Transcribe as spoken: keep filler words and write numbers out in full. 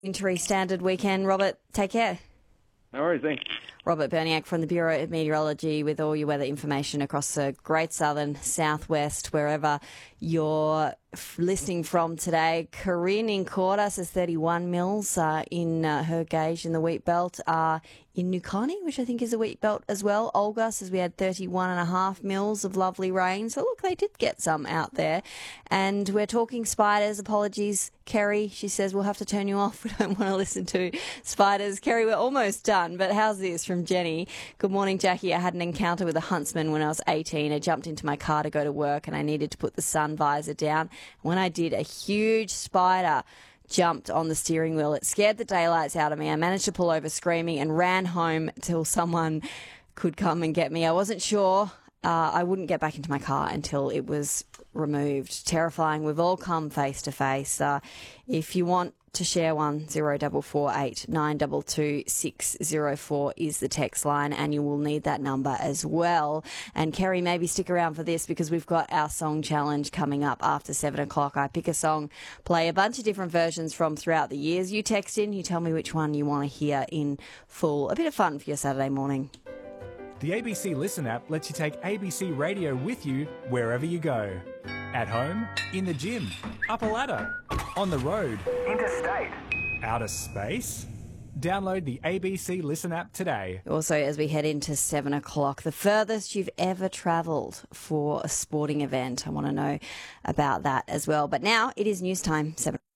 Wintry Standard Weekend. Robert, take care. No worries, thanks. Robert Berniak from the Bureau of Meteorology with all your weather information across the Great Southern, Southwest, wherever you're f- listening from today. Corinne in Corda says thirty-one mils uh, in uh, her gauge in the wheat belt. Uh, in New Connie, which I think is a wheat belt as well. Olga says we had thirty-one and a half mils of lovely rain. So look, they did get some out there. And we're talking spiders. Apologies, Kerry. She says we'll have to turn you off. We don't want to listen to spiders. Kerry, we're almost done, but how's this from Jenny? Good morning, Jackie. I had an encounter with a huntsman when I was eighteen. I jumped into my car to go to work and I needed to put the sun visor down. When I did, a huge spider jumped on the steering wheel. It scared the daylights out of me. I managed to pull over screaming and ran home till someone could come and get me. I wasn't sure. Uh, I wouldn't get back into my car until it was removed. Terrifying. We've all come face to face. Uh, if you want to share one, zero double four eight nine two two six zero four is the text line, and you will need that number as well. And Kerry, maybe stick around for this because we've got our song challenge coming up after seven o'clock. I pick a song, play a bunch of different versions from throughout the years. You text in, you tell me which one you want to hear in full. A bit of fun for your Saturday morning. The A B C Listen app lets you take A B C Radio with you wherever you go. At home, in the gym, up a ladder, on the road, interstate, outer space. Download the A B C Listen app today. Also, as we head into seven o'clock, the furthest you've ever travelled for a sporting event. I want to know about that as well. But now it is news time. Seven.